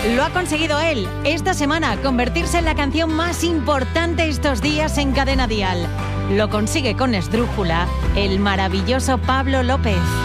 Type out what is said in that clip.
Lo ha conseguido él esta semana, convertirse en la canción más importante estos días en Cadena Dial. Lo consigue con esdrújula el maravilloso Pablo López.